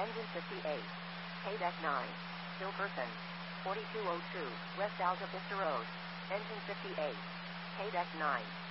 Engine 58. Deck 9. Still person. 4202, West Alta Vista Road. Engine 58. Deck 9.